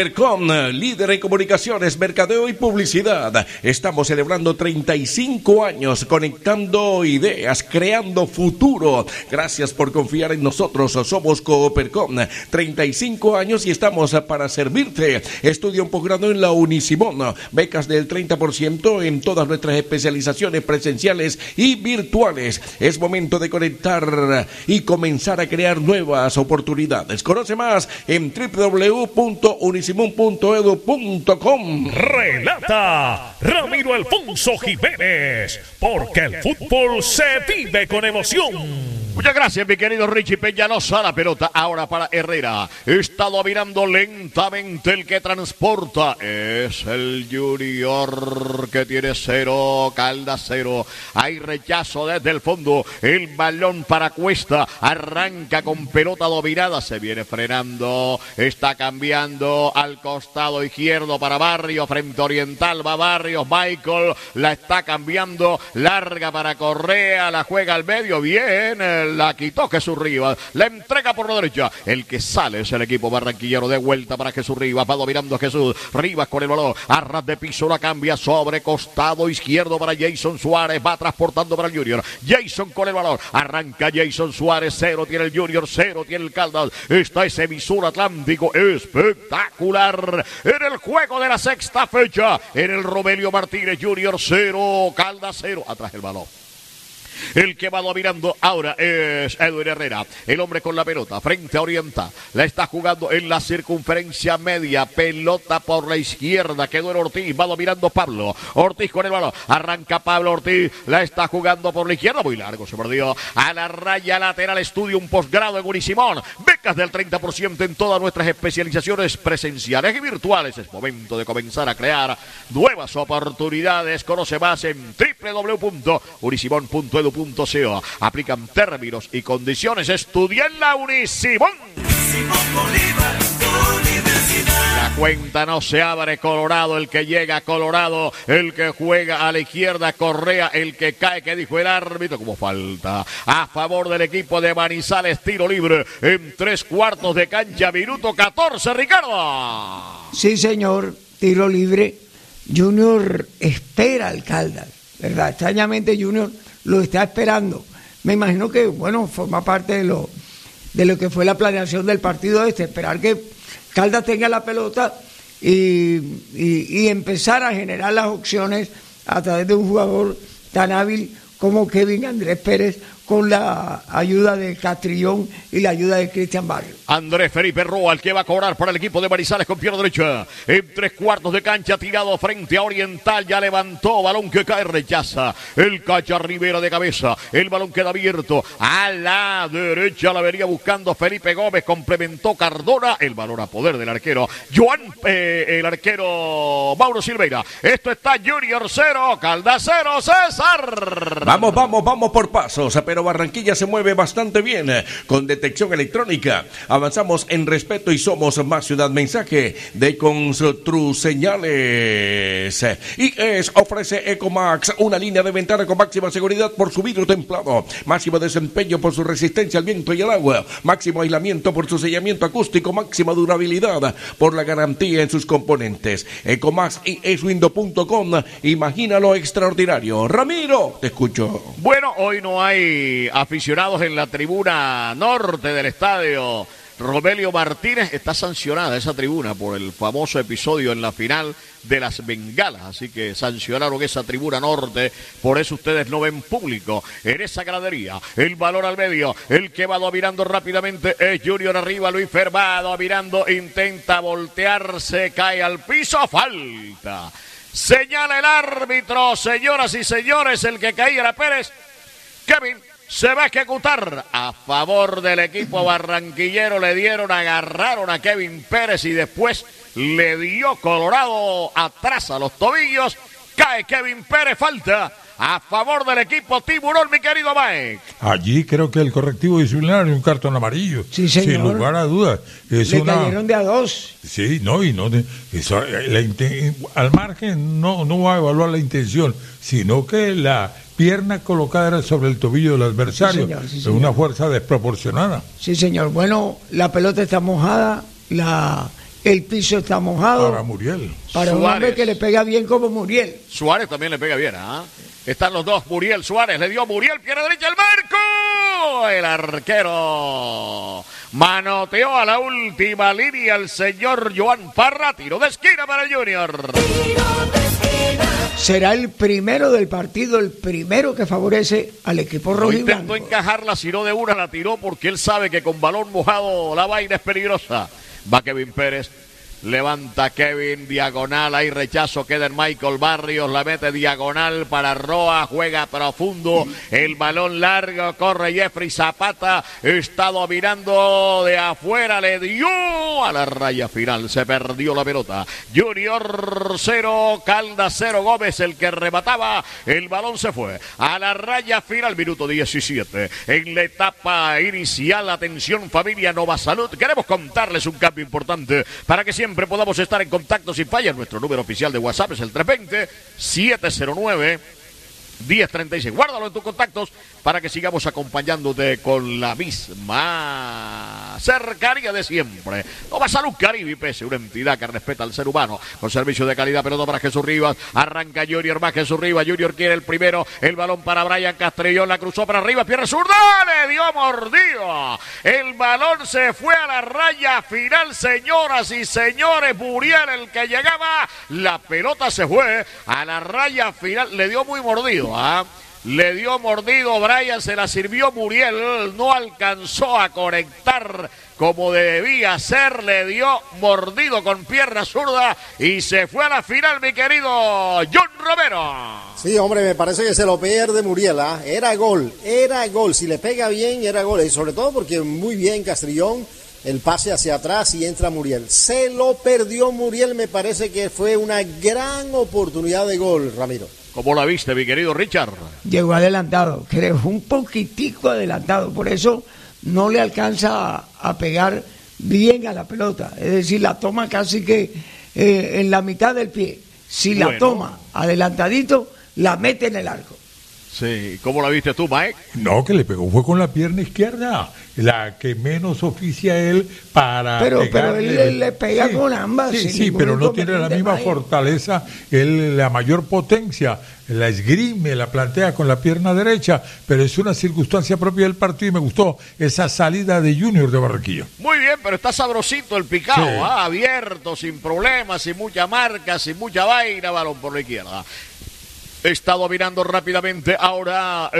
Percom, líder en comunicaciones, mercadeo y publicidad. Estamos celebrando 35 años conectando ideas, creando futuro. Gracias por confiar en nosotros. Somos Coopercom, 35 años y estamos para servirte. Estudia un posgrado en la Unisimón. Becas del 30% en todas nuestras especializaciones presenciales y virtuales. Es momento de conectar y comenzar a crear nuevas oportunidades. Conoce más en www.unisimon.edu.com. Relata Ramiro Alfonso Jiménez, porque el fútbol se vive con emoción. Muchas gracias, mi querido Richie Peñalosa. La pelota ahora para Herrera. Está dominando lentamente el que transporta. Es el Junior que tiene 0, Caldas 0. Hay rechazo desde el fondo. El balón para Cuesta. Arranca con pelota dominada. Se viene frenando. Está cambiando al costado izquierdo para Barrios. Frente Oriental va Barrios. Michael la está cambiando. Larga para Correa. La juega al medio. Bien. La quitó Jesús Rivas, la entrega por la derecha, el que sale es el equipo barranquillero, de vuelta para Jesús Rivas, va dominando a Jesús Rivas con el balón, a ras de piso la cambia sobre costado izquierdo para Jason Suárez, va transportando para el Junior, Jason con el balón, arranca Jason Suárez, 0 tiene el Junior, 0 tiene el Caldas, está ese visor atlántico espectacular en el juego de la sexta fecha, en el Romelio Martínez, Junior 0, Caldas 0, atrás el balón. El que va dominando ahora es Edwin Herrera, el hombre con la pelota frente a Oriental, la está jugando en la circunferencia media, pelota por la izquierda, quedó en Ortiz, va dominando Pablo Ortiz con el balón, arranca Pablo Ortiz, la está jugando por la izquierda, muy largo, se perdió a la raya lateral, estudia un posgrado en Unisimón, becas del 30% en todas nuestras especializaciones presenciales y virtuales. Es momento de comenzar a crear nuevas oportunidades. Conoce más en www.unisimon.edu.co. Aplican términos y condiciones. Estudia en la Unisimón. La cuenta no se abre. Colorado, el que llega a Colorado, el que juega a la izquierda, Correa, el que cae, que dijo el árbitro, como falta a favor del equipo de Manizales. Tiro libre en 3/4 de cancha, minuto 14, Ricardo. Sí, señor, tiro libre. Junior espera al Caldas, ¿verdad? Extrañamente Junior lo está esperando. Me imagino que, bueno, forma parte de lo que fue la planeación del partido esperar que Caldas tenga la pelota y empezar a generar las opciones a través de un jugador tan hábil como Kevin Andrés Pérez, con la ayuda de Castrillón y la ayuda de Cristian Barrio. Andrés Felipe Roa, el que va a cobrar para el equipo de Manizales con pierna derecha. En 3/4 de cancha, tirado frente a Oriental, ya levantó, balón que cae, rechaza. El Cacha Rivera de cabeza, el balón queda abierto. A la derecha la venía buscando Felipe Gómez, complementó Cardona. El balón a poder del arquero el arquero Mauro Silveira. Esto está Junior 0, Caldas 0, César. Vamos por pasos, pero Barranquilla se mueve bastante bien con detección electrónica. Avanzamos en respeto y somos más ciudad. Mensaje de Construseñales. IES ofrece Ecomax, una línea de ventana con máxima seguridad por su vidrio templado, máximo desempeño por su resistencia al viento y al agua, máximo aislamiento por su sellamiento acústico, máxima durabilidad por la garantía en sus componentes. Ecomax y eswindo.com. Imagina lo extraordinario. Ramiro, te escucho. Bueno, hoy no hay aficionados en la tribuna norte del estadio Romelio Martínez. Está sancionada esa tribuna por el famoso episodio en la final de las bengalas, así que sancionaron esa tribuna norte, por eso ustedes no ven público en esa gradería. El balón al medio, el que va dominando rápidamente es Junior arriba, Luis Fer va dominando, intenta voltearse, cae al piso, falta. Señala el árbitro, señoras y señores, el que caía era Pérez. Kevin se va a ejecutar a favor del equipo barranquillero. Le dieron, agarraron a Kevin Pérez y después le dio Colorado atrás a los tobillos. Cae Kevin Pérez, falta a favor del equipo Tiburón, mi querido Mike. Allí creo que el correctivo disciplinario es un cartón amarillo. Sí, señor. Sin lugar a dudas. Cayeron de a 2. Sí, no, y no. Al margen no va a evaluar la intención, sino que la pierna colocada era sobre el tobillo del adversario. Sí, señor. Una fuerza desproporcionada. Sí, señor. Bueno, la pelota está mojada, el piso está mojado. Para Muriel. Para un hombre que le pega bien como Muriel. Suárez también le pega bien, ¿ah? Están los dos, Muriel, Suárez, le dio Muriel, pierna derecha, el marco. El arquero manoteó a la última línea el señor Joan Parra, tiro de esquina para el Junior. Será el primero del partido, el primero que favorece al equipo rojiblanco. Intentó encajarla, si no de una la tiró porque él sabe que con balón mojado la vaina es peligrosa. Va Kevin Pérez. Levanta Kevin, diagonal, hay rechazo, queda en Michael Barrios, la mete diagonal para Roa, juega profundo, el balón largo, corre Jeffrey Zapata, está dominando de afuera, le dio a la raya final, se perdió la pelota. Junior 0, Caldas 0, Gómez el que remataba, el balón se fue a la raya final, minuto 17. En la etapa inicial, atención familia Nova Salud, queremos contarles un cambio importante para que siempre podamos estar en contacto sin falla. Nuestro número oficial de WhatsApp es el 320-709-1036. Guárdalo en tus contactos para que sigamos acompañándote con la misma cercanía de siempre. Nova Salud Caribe IPS, una entidad que respeta al ser humano, con servicio de calidad. Pelota para Jesús Rivas, arranca Junior, más Jesús Rivas, Junior quiere el primero, el balón para Brian Castrellón, la cruzó para arriba, pierna zurda, le dio mordido, el balón se fue a la raya final, señoras y señores. Muriel el que llegaba, la pelota se fue a la raya final, le dio muy mordido, le dio mordido Brian, se la sirvió Muriel, no alcanzó a conectar como debía ser, le dio mordido con pierna zurda y se fue a la final, mi querido John Romero. Sí, hombre, me parece que se lo pierde Muriel, era gol, si le pega bien era gol, y sobre todo porque muy bien Castrillón, el pase hacia atrás y entra Muriel. Se lo perdió Muriel, me parece que fue una gran oportunidad de gol, Ramiro. ¿Cómo la viste, mi querido Richard? Llegó adelantado, creo, un poquitico adelantado, por eso no le alcanza a pegar bien a la pelota, es decir, la toma casi que en la mitad del pie. Si la toma adelantadito, la mete en el arco. Sí, ¿cómo la viste tú, Mike? No, que le pegó fue con la pierna izquierda, la que menos oficia él para pero él le pega con ambas. Sí, pero no tiene la misma fortaleza, él la mayor potencia, la esgrime, la plantea con la pierna derecha, pero es una circunstancia propia del partido y me gustó esa salida de Junior de Barranquilla. Muy bien, pero está sabrosito el picado, sí. Abierto, sin problemas, sin mucha marca, sin mucha vaina, balón por la izquierda. Está dominando rápidamente ahora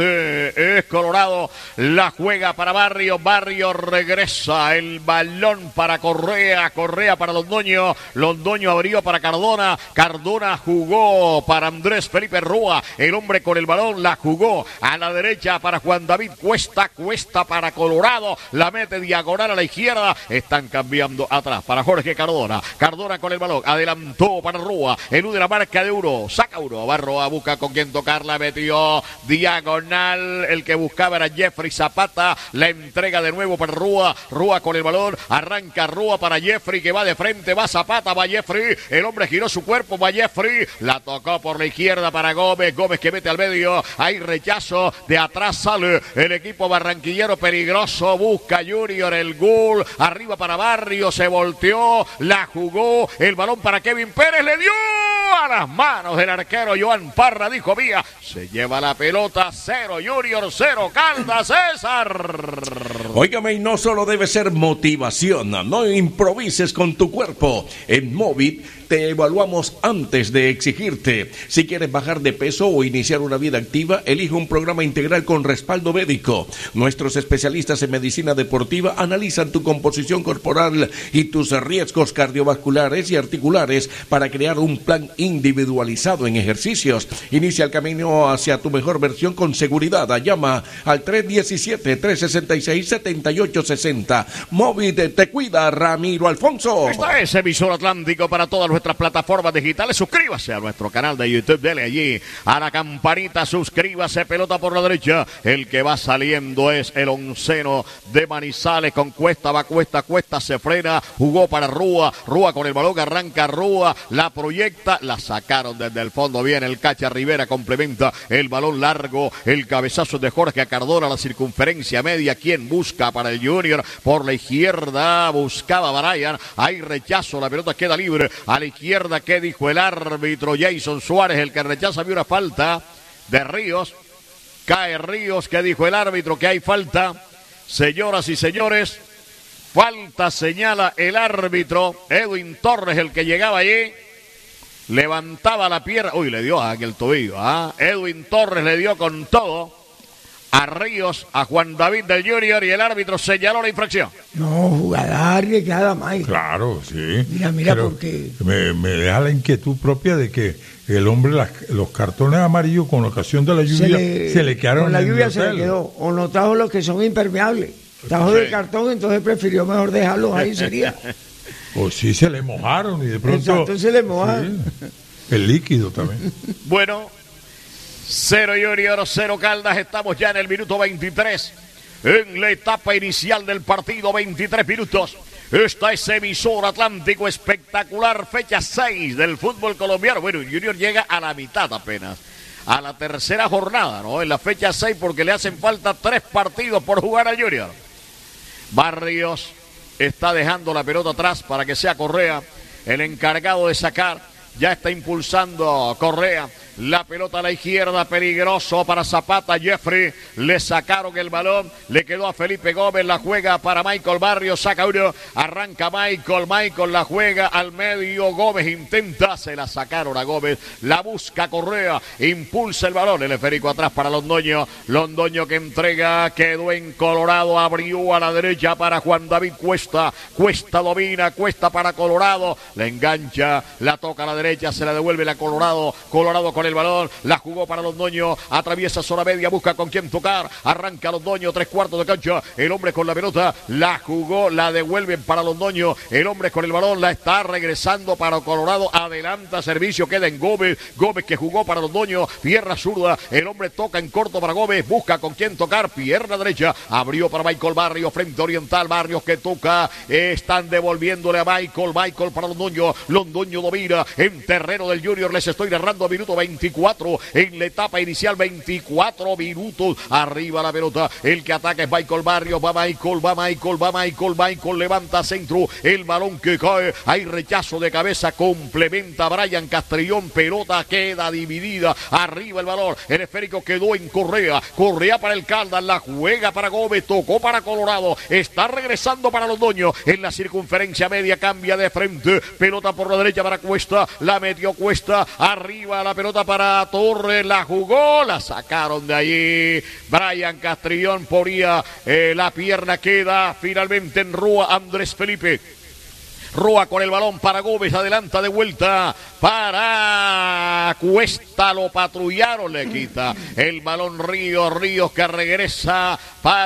este es Colorado, la juega para Barrio, Barrio regresa, el balón para Correa, Correa para Londoño, Londoño abrió para Cardona, Cardona jugó para Andrés Felipe Rúa, el hombre con el balón la jugó a la derecha para Juan David Cuesta, Cuesta para Colorado, la mete diagonal a la izquierda, están cambiando atrás para Jorge Cardona, Cardona con el balón, adelantó para Rúa, elude la marca de Uro, saca Uro, Barro busca con quien tocarla, metió diagonal, el que buscaba era Jeffrey Zapata, la entrega de nuevo para Rúa, Rúa con el balón, arranca Rúa para Jeffrey que va de frente, va Zapata, va Jeffrey, el hombre giró su cuerpo, va Jeffrey, la tocó por la izquierda para Gómez, Gómez que mete al medio, hay rechazo, de atrás sale el equipo barranquillero peligroso, busca Junior el gol, arriba para Barrio, se volteó, la jugó, el balón para Kevin Pérez, le dio a las manos del arquero Joan Parra, dijo Vía, se lleva la pelota, 0 Junior, 0 Caldas, César. Óigame, y no solo debe ser motivación, no improvises con tu cuerpo. En Movit te evaluamos antes de exigirte. Si quieres bajar de peso o iniciar una vida activa, elige un programa integral con respaldo médico. Nuestros especialistas en medicina deportiva analizan tu composición corporal y tus riesgos cardiovasculares y articulares para crear un plan individualizado en ejercicios. Inicia el camino hacia tu mejor versión con seguridad. Llama al 317-366-7860. Movit te cuida, Ramiro Alfonso. Esta es emisor Atlántico para todas nuestras plataformas digitales. Suscríbase a nuestro canal de YouTube, dele allí a la campanita, suscríbase, pelota por la derecha, el que va saliendo es el onceno de Manizales con Cuesta, va Cuesta, Cuesta se frena, jugó para Rúa, Rúa con el balón, arranca Rúa, la proyecta, la sacaron desde el fondo, bien el Cacha Rivera, complementa el balón largo, el cabezazo de Jorge Cardona, la circunferencia media, quien busca busca para el Junior, por la izquierda buscaba Brian, hay rechazo, la pelota queda libre, a la izquierda, ¿qué dijo el árbitro? Jason Suárez, el que rechaza, había una falta de Ríos, cae Ríos, ¿qué dijo el árbitro? Que hay falta, señoras y señores, falta señala el árbitro, Edwin Torres, el que llegaba allí, levantaba la pierna, uy, le dio a aquel tobillo, Edwin Torres le dio con todo a Ríos, a Juan David del Junior, y el árbitro señaló la infracción. No, jugada arriesgada, Mike. Claro, sí. Mira, porque me deja la inquietud propia de que el hombre, los cartones amarillos con ocasión de la lluvia se le quedaron con la en lluvia el se le hotel. quedó, o no trajo los que son impermeables, trajo Sí. de cartón, entonces prefirió mejor dejarlos ahí, sería. O sí se le mojaron y de pronto... Exacto, se le mojaron. Sí, el líquido también. Bueno, 0 Junior, 0 Caldas, estamos ya en el minuto 23, en la etapa inicial del partido, 23 minutos. Esta es emisora Atlántico, espectacular, fecha 6 del fútbol colombiano. Bueno, Junior llega a la mitad apenas, a la tercera jornada, ¿no? En la fecha 6, porque le hacen falta 3 partidos por jugar a Junior. Barrios está dejando la pelota atrás para que sea Correa el encargado de sacar. Ya está impulsando Correa. La pelota a la izquierda, peligroso para Zapata, Jeffrey, le sacaron el balón, le quedó a Felipe Gómez, la juega para Michael Barrios, saca uno, arranca Michael la juega al medio, Gómez intenta, se la sacaron a Gómez, la busca Correa, impulsa el balón, el esférico atrás para Londoño que entrega, quedó en Colorado, abrió a la derecha para Juan David Cuesta domina, Cuesta para Colorado, la engancha, la toca a la derecha, se la devuelve la Colorado con el balón, la jugó para Londoño, atraviesa zona media, busca con quién tocar, arranca Londoño, 3/4 de cancha, el hombre con la pelota, la jugó, la devuelven para Londoño, el hombre con el balón, la está regresando para Colorado, adelanta servicio, queda en Gómez que jugó para Londoño, pierna zurda, el hombre toca en corto para Gómez, busca con quién tocar, pierna derecha, abrió para Michael Barrios, frente oriental, Barrios que toca, están devolviéndole a Michael para Londoño domina en terreno del Junior, les estoy narrando a minuto 24 en la etapa inicial, 24 minutos, arriba la pelota, el que ataca es Michael Barrios, va Michael, levanta centro, el balón que cae, hay rechazo de cabeza, complementa Brian Castrillón, pelota queda dividida, arriba el balón, el esférico quedó en Correa para el Caldas, la juega para Gómez, tocó para Colorado, está regresando para Londoño, en la circunferencia media, cambia de frente, pelota por la derecha para Cuesta, la metió Cuesta, arriba la pelota para Torres, la jugó, la sacaron de allí, Brian Castrillón ponía la pierna, queda finalmente en Rúa, Andrés Felipe. Rúa con el balón para Gómez, adelanta de vuelta para Cuesta, lo patrullaron, le quita el balón Ríos que regresa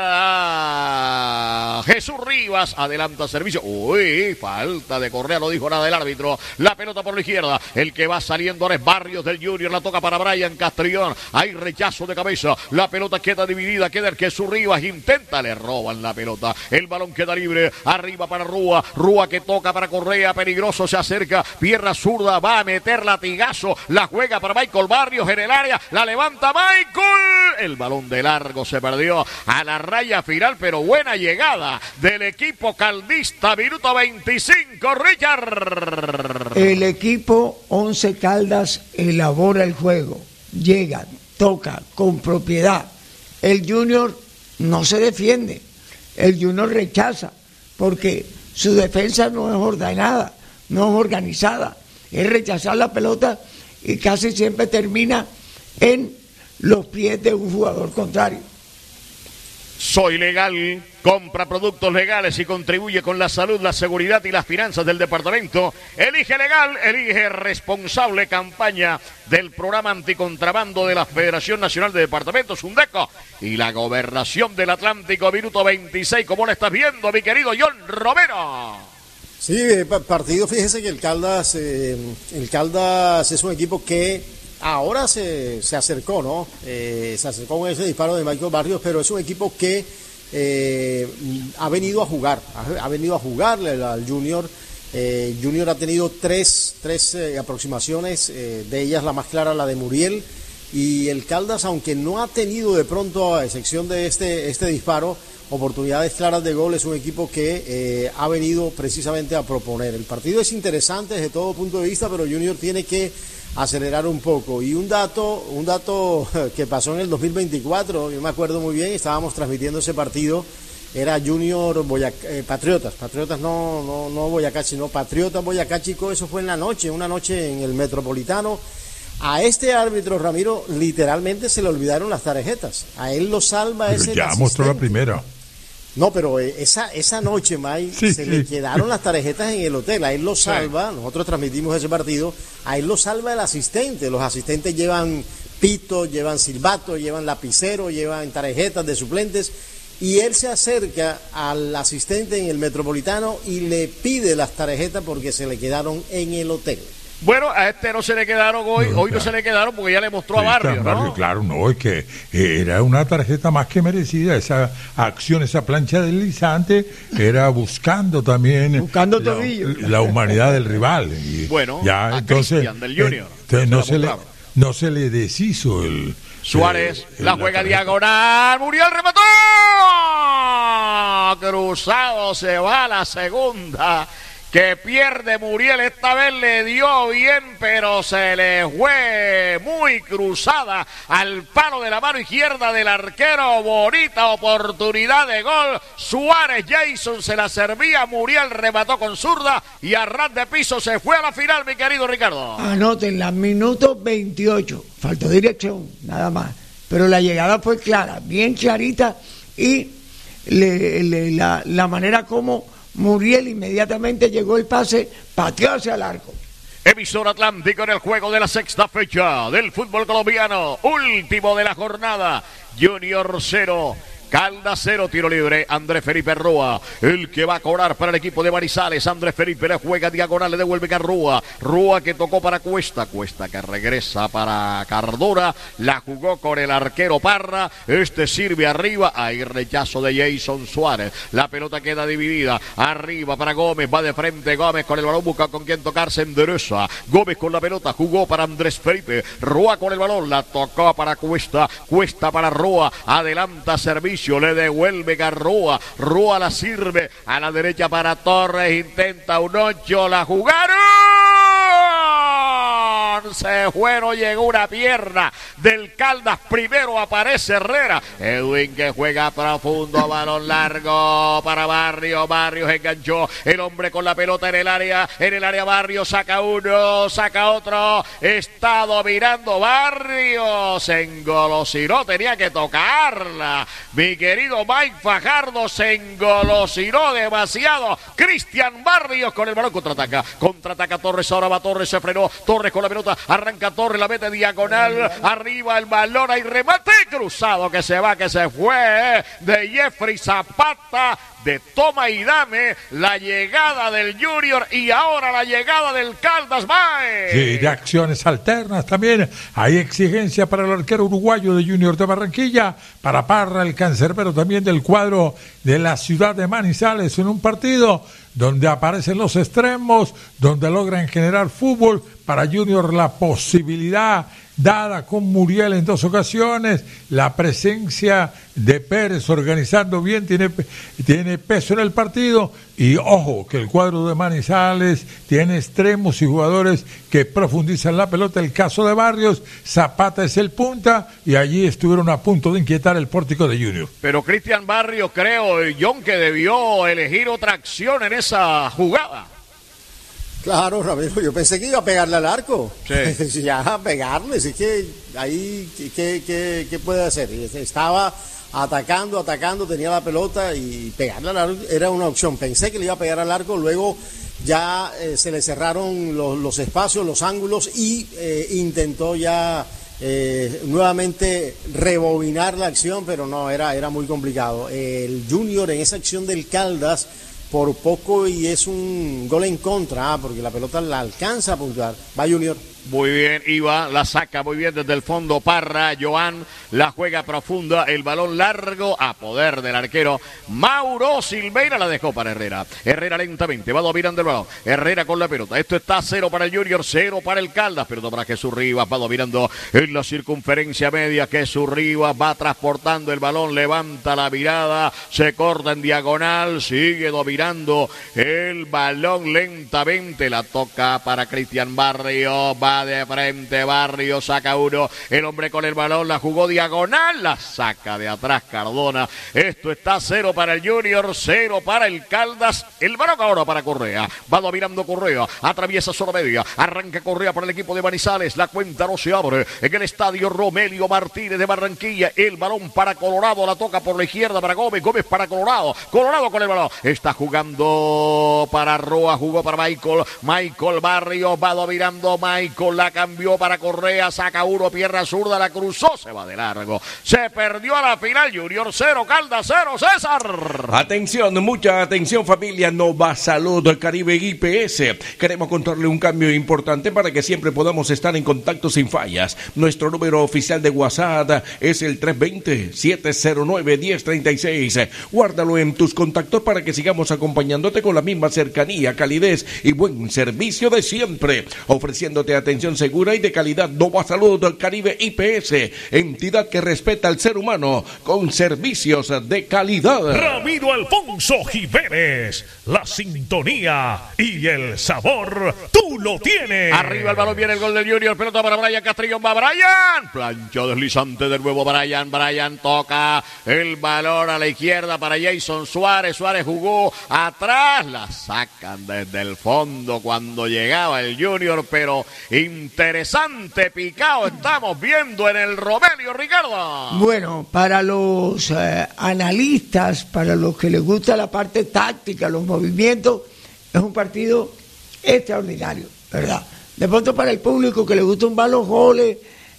para Jesús Rivas, adelanta servicio, uy, falta de Correa, no dijo nada el árbitro, la pelota por la izquierda, el que va saliendo ahora es Barrios del Junior, la toca para Brian Castrillón, hay rechazo de cabeza, la pelota queda dividida, queda el Jesús Rivas, intenta, le roban la pelota, el balón queda libre, arriba para Rúa que toca para Correa, peligroso, se acerca, pierna zurda, va a meter latigazo, la juega para Michael Barrios en el área, la levanta Michael, el balón de largo se perdió a la raya final, pero buena llegada del equipo caldista, minuto 25, Richard. El equipo 11 Caldas elabora el juego, llega, toca con propiedad, el Junior no se defiende, el Junior rechaza, porque su defensa no es ordenada, no es organizada, es rechazar la pelota y casi siempre termina en los pies de un jugador contrario. Soy Legal, compra productos legales y contribuye con la salud, la seguridad y las finanzas del departamento. Elige legal, elige responsable, campaña del programa anticontrabando de la Federación Nacional de Departamentos, Undeco, y la Gobernación del Atlántico, minuto 26. ¿Cómo lo estás viendo, mi querido John Romero? Sí, partido, fíjese que el Caldas es un equipo que ahora se acercó, ¿no? Se acercó con ese disparo de Michael Barrios, pero es un equipo que ha venido a jugarle al Junior. Junior ha tenido tres aproximaciones, de ellas la más clara, la de Muriel, y el Caldas, aunque no ha tenido de pronto, a excepción de este disparo, oportunidades claras de gol, es un equipo que ha venido precisamente a proponer. El partido es interesante desde todo punto de vista, pero Junior tiene que acelerar un poco. Y un dato que pasó en el 2024, yo me acuerdo muy bien, estábamos transmitiendo ese partido, era Junior Patriotas no Boyacá, sino Patriotas Boyacá, chico, eso fue en la noche, una noche en el Metropolitano. A este árbitro, Ramiro, literalmente se le olvidaron las tarjetas. A él lo salva ese ya asistente. mostró la primera. No, pero esa noche, Mike, le quedaron las tarjetas en el hotel. A él lo salva, nosotros transmitimos ese partido, a él lo salva el asistente. Los asistentes llevan pito, llevan silbato, llevan lapicero, llevan tarjetas de suplentes. Y él se acerca al asistente en el Metropolitano y le pide las tarjetas porque se le quedaron en el hotel. Bueno, a este no se le quedaron hoy no se le quedaron porque ya le mostró a Barrio, ¿no? Claro, no, es que era una tarjeta más que merecida, esa acción, esa plancha deslizante, era buscando también la humanidad del rival. Y bueno, ya entonces del Junior. No se le deshizo el Suárez, la juega diagonal, Muriel remató, cruzado, se va a la segunda. Que pierde Muriel, esta vez le dio bien, pero se le fue muy cruzada al palo de la mano izquierda del arquero. Bonita oportunidad de gol. Suárez Jason se la servía, Muriel remató con zurda y a ras de piso se fue a la final, mi querido Ricardo. Anoten, la minuto 28, faltó dirección, nada más, pero la llegada fue clara, bien clarita, y la manera como Muriel inmediatamente llegó el pase, pateó hacia el arco. Emisor Atlántico en el juego de la sexta fecha del fútbol colombiano, último de la jornada. Junior 0, Caldas 0, tiro libre, Andrés Felipe Rúa, el que va a cobrar para el equipo de Manizales. Andrés Felipe le juega diagonal, le devuelve a Rúa, Rúa que tocó para Cuesta que regresa para Cardona, la jugó con el arquero Parra, este sirve arriba, hay rechazo de Jason Suárez, la pelota queda dividida, arriba para Gómez, va de frente Gómez con el balón, busca con quien tocarse, endereza, Gómez con la pelota, jugó para Andrés Felipe, Rúa con el balón, la tocó para Cuesta para Rúa, adelanta servicio, le devuelve Garrúa, Rúa la sirve a la derecha para Torres, intenta un 8, la jugaron, se fue, no llegó una pierna del Caldas, primero aparece Herrera, Edwin que juega profundo, balón largo para Barrios enganchó, el hombre con la pelota en el área Barrios, saca uno, saca otro, está dominando Barrios, engolosinó, tenía que tocarla, mi querido Mike Fajardo, se engolosinó demasiado, Cristian Barrios con el balón, contraataca Torres, ahora va Torres, se frenó, Torres con la pelota, arranca Torres, la mete diagonal, arriba el balón, hay remate cruzado que se fue de Jeffrey Zapata, de toma y dame, la llegada del Junior y ahora la llegada del Caldas. Sí, de acciones alternas también, hay exigencia para el arquero uruguayo de Junior de Barranquilla, para Parra, el cancerbero también del cuadro de la ciudad de Manizales, en un partido donde aparecen los extremos, donde logran generar fútbol. Para Junior la posibilidad dada con Muriel en 2 ocasiones, la presencia de Pérez organizando bien tiene peso en el partido, y ojo que el cuadro de Manizales tiene extremos y jugadores que profundizan la pelota. El caso de Barrios, Zapata es el punta y allí estuvieron a punto de inquietar el pórtico de Junior. Pero Cristian Barrios, creo, John, que debió elegir otra acción en esa jugada. Claro, Ramiro, yo pensé que iba a pegarle al arco. Sí. Ya, pegarle, sí que ahí, ¿qué puede hacer? Estaba atacando, tenía la pelota y pegarle al arco era una opción. Pensé que le iba a pegar al arco, luego ya se le cerraron los espacios, los ángulos y intentó ya nuevamente rebobinar la acción, pero no, era muy complicado. El Junior en esa acción del Caldas, por poco y es un gol en contra, porque la pelota la alcanza a puntuar. Va Junior. Muy bien, Iba, la saca muy bien desde el fondo Parra, Joan, la juega profunda, el balón largo a poder del arquero Mauro Silveira, la dejó para Herrera. Herrera lentamente, va dominando el balón, Herrera con la pelota, esto está 0 para el Junior, 0 para el Caldas, pelota para Jesús Rivas, va dominando en la circunferencia media, Jesús Rivas va transportando el balón, levanta la mirada, se corta en diagonal, sigue dominando el balón lentamente, la toca para Cristian Barrio, va de frente Barrio, saca uno, el hombre con el balón, la jugó diagonal, la saca de atrás Cardona. Esto está 0 para el Junior, 0 para el Caldas, el balón ahora para Correa, va dominando Correa, atraviesa zona media, arranca Correa para el equipo de Manizales, la cuenta no se abre en el estadio Romelio Martínez de Barranquilla, el balón para Colorado, la toca por la izquierda para Gómez, Gómez para Colorado, Colorado con el balón, está jugando para Roa, jugó para Michael Barrio, va dominando Michael, la cambió para Correa, saca uno, pierna zurda, la cruzó, se va de largo, se perdió a la final, Junior 0, Caldas 0, César. Atención, mucha atención familia, Nova Salud Caribe IPS. Queremos contarle un cambio importante para que siempre podamos estar en contacto sin fallas. Nuestro número oficial de WhatsApp es el 320-709-1036. Guárdalo en tus contactos para que sigamos acompañándote con la misma cercanía, calidez y buen servicio de siempre, ofreciéndote atención segura y de calidad. Nova Salud Caribe IPS, entidad que respeta al ser humano con servicios de calidad. Ramiro Alfonso Jiménez, la sintonía y el sabor, tú lo tienes. Arriba el balón, viene el gol del Junior, pelota para Brian Castrillón, va Brian, plancha deslizante de nuevo Brian toca el balón a la izquierda para Jason Suárez, Suárez jugó atrás, la sacan desde el fondo cuando llegaba el Junior, pero interesante picado estamos viendo en el Romelio, Ricardo. Bueno, para los analistas, para los que les gusta la parte táctica, los movimientos, es un partido extraordinario, ¿verdad? De pronto para el público que le gusta un balón, goles,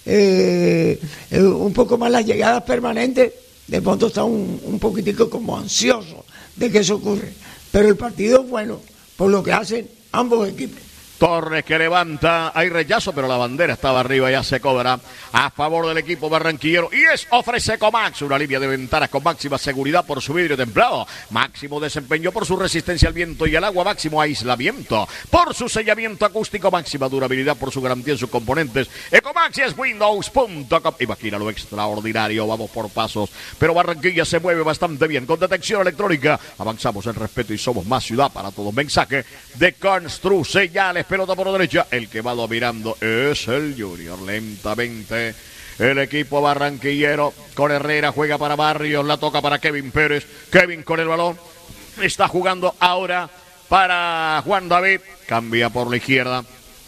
un poco más las llegadas permanentes, de pronto está un poquitico como ansioso de que eso ocurre. Pero el partido es bueno por lo que hacen ambos equipos. Torres que levanta, hay rechazo, pero la bandera estaba arriba, ya se cobra a favor del equipo barranquillero. Y ofrece Comax, una línea de ventanas con máxima seguridad por su vidrio templado, máximo desempeño por su resistencia al viento y al agua, máximo aislamiento por su sellamiento acústico, máxima durabilidad por su garantía en sus componentes. Ecomax es Windows.com. Imagina lo extraordinario, vamos por pasos, pero Barranquilla se mueve bastante bien con detección electrónica. Avanzamos en respeto y somos más ciudad para todo. Mensaje de Constru, señales, pelota por derecha, el que va dominando es el Junior, lentamente el equipo barranquillero con Herrera, juega para Barrios, la toca para Kevin Pérez, Kevin con el balón, está jugando ahora para Juan David, cambia por la izquierda,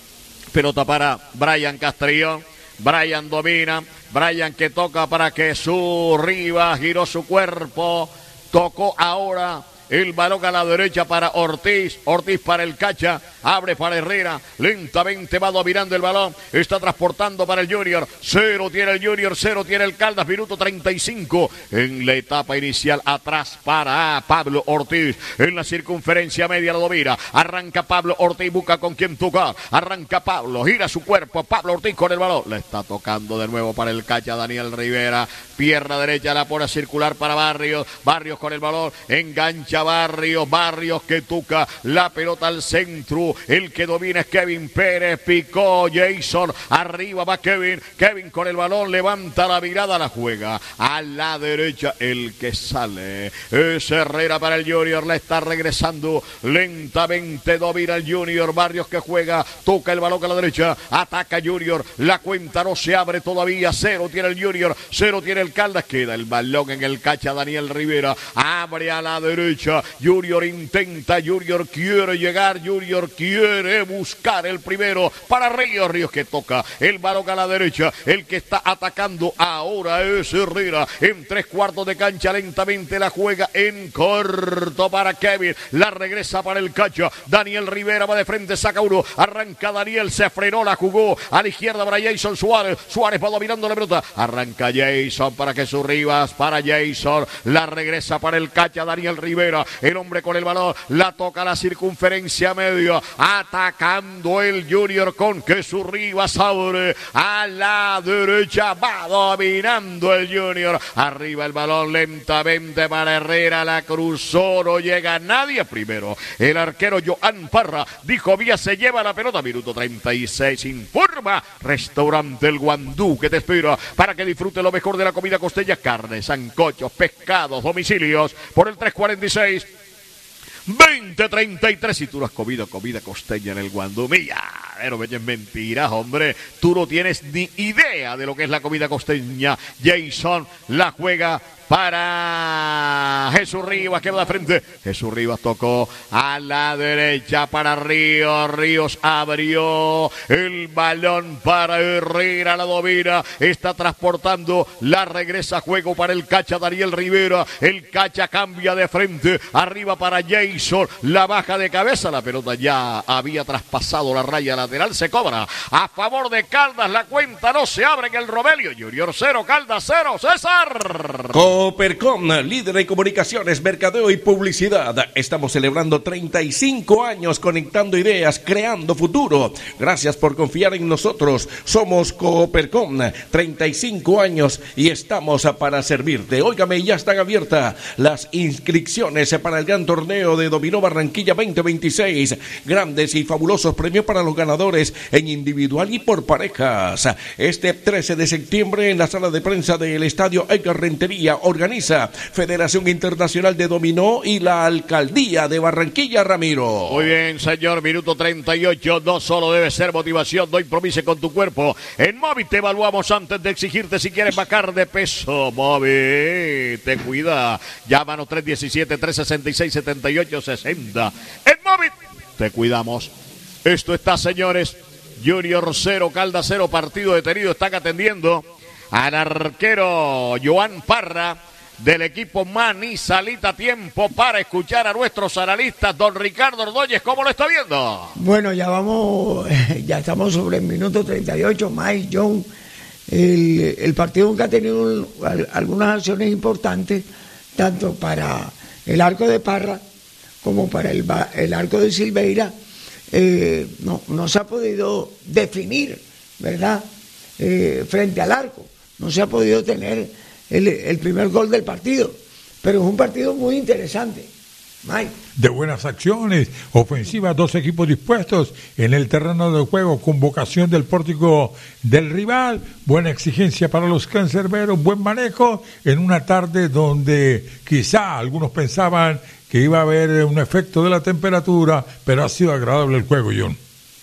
pelota para Brian Castrillón, Brian domina, Brian que toca para Jesús Rivas, giró su cuerpo, tocó ahora el balón a la derecha para Ortiz, Ortiz para el Cacha, abre para Herrera, lentamente va dominando el balón, está transportando para el Junior, 0 tiene el Junior, 0 tiene el Caldas, minuto 35 en la etapa inicial, atrás para Pablo Ortiz, en la circunferencia media la domina, arranca Pablo Ortiz, busca con quien tocar, arranca Pablo, gira su cuerpo, Pablo Ortiz con el balón, le está tocando de nuevo para el Cacha, Daniel Rivera, pierna derecha, la pone a circular para Barrios, Barrios con el balón, engancha Barrios, Barrios que toca la pelota al centro, el que domina es Kevin Pérez, picó Jason, arriba va Kevin, Kevin con el balón, levanta la mirada, la juega a la derecha, el que sale es Herrera para el Junior, le está regresando lentamente, domina el Junior, Barrios que juega, toca el balón a la derecha, ataca Junior, la cuenta no se abre todavía, 0 tiene el Junior, 0 tiene el Caldas, queda el balón en el Cacha, Daniel Rivera, abre a la derecha, Junior intenta, Junior quiere llegar, Junior quiere buscar el primero para Ríos, Ríos que toca el balón a la derecha, el que está atacando ahora es Herrera, en 3/4 de cancha, lentamente la juega en corto para Kevin, la regresa para el Cacha, Daniel Rivera va de frente, saca uno, arranca Daniel, se frenó, la jugó a la izquierda para Jason Suárez, Suárez va dominando la pelota, arranca Jason para Jesús Rivas, para Jason, la regresa para el Cacha, Daniel Rivera, el hombre con el balón, la toca a la circunferencia media, atacando el Junior con Jesús Rivas, abre a la derecha, va dominando el Junior, arriba el balón lentamente para Herrera, la cruzó, no llega nadie, primero el arquero Joan Parra, dijo Vía se lleva la pelota, minuto 36, informa Restaurante El Guandú que te espera para que disfrute lo mejor de la comida costeña, carne, sancochos, pescados, domicilios, por el 346 2033. Si tú no has comido comida costeña en el Guandú, mira, pero es mentira, hombre, tú no tienes ni idea de lo que es la comida costeña. Jason la juega para Jesús Rivas, que va de frente. Jesús Rivas tocó a la derecha para Ríos. Ríos abrió el balón para Herrera, la domina, está transportando, la regresa a juego para el Cacha Daniel Rivera. El Cacha cambia de frente, arriba para Jason, la baja de cabeza, la pelota ya había traspasado la raya lateral, se cobra a favor de Caldas, la cuenta no se abre en el Romelio. Junior 0, Caldas 0, César. Coopercom, líder en comunicaciones, mercadeo y publicidad. Estamos celebrando 35 años conectando ideas, creando futuro. Gracias por confiar en nosotros. Somos Coopercom, 35 años y estamos para servirte. Óigame, ya están abiertas las inscripciones para el gran torneo de Dominó Barranquilla 2026. Grandes y fabulosos premios para los ganadores en individual y por parejas. Este 13 de septiembre en la sala de prensa del Estadio Edgar Rentería organiza Federación Internacional de Dominó y la Alcaldía de Barranquilla, Ramiro. Muy bien, señor, minuto 38, no solo debe ser motivación, no improvises con tu cuerpo. En Móvil te evaluamos antes de exigirte si quieres bajar de peso. Móvil, te cuida. Llámanos 317-366-7860. En Móvil te cuidamos. Esto está, señores, Junior 0, Caldas 0, partido detenido. Están atendiendo al arquero Joan Parra del equipo Manizalita. Tiempo para escuchar a nuestros analistas. Don Ricardo Ordóñez, ¿cómo lo está viendo? Bueno, ya estamos sobre el minuto 38. Mike John, el partido que ha tenido algunas acciones importantes, tanto para el arco de Parra como para el arco de Silveira. No se ha podido definir, ¿verdad? Frente al arco. No se ha podido tener el primer gol del partido, pero es un partido muy interesante, Mike. De buenas acciones ofensivas, dos equipos dispuestos en el terreno de juego, convocación del pórtico del rival, buena exigencia para los cancerberos, buen manejo en una tarde donde quizá algunos pensaban que iba a haber un efecto de la temperatura, pero ha sido agradable el juego, John.